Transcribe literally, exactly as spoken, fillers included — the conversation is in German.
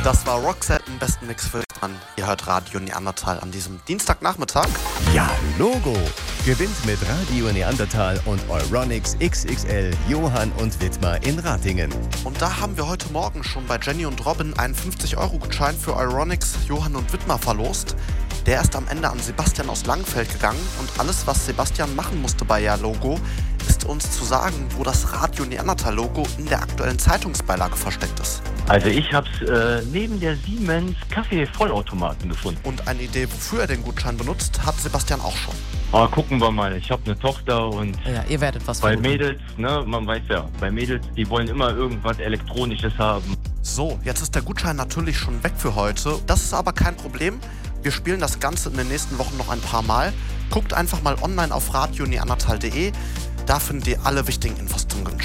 Das war Roxette im besten Mix für an. Ihr hört Radio Neandertal an diesem Dienstagnachmittag. Ja, Logo. Gewinnt mit Radio Neandertal und Euronics X X L Johann und Wittmer in Ratingen. Und da haben wir heute Morgen schon bei Jenny und Robin einen fünfzig-Euro-Gutschein für Euronics Johann und Wittmer verlost. Der ist am Ende an Sebastian aus Langenfeld gegangen und alles, was Sebastian machen musste bei Ja Logo, ist uns zu sagen, wo das Radio Neandertal-Logo in der aktuellen Zeitungsbeilage versteckt ist. Also ich habe es äh, neben der Siemens Kaffee-Vollautomaten gefunden. Und eine Idee, wofür er den Gutschein benutzt, hat Sebastian auch schon. Aber gucken wir mal, ich habe eine Tochter und Ja, ihr werdet was bei vermuten. Mädels, ne, man weiß ja, bei Mädels, die wollen immer irgendwas Elektronisches haben. So, jetzt ist der Gutschein natürlich schon weg für heute. Das ist aber kein Problem. Wir spielen das Ganze in den nächsten Wochen noch ein paar Mal. Guckt einfach mal online auf radio neandertal punkt de. Da findet ihr alle wichtigen Infos zum Gutschein.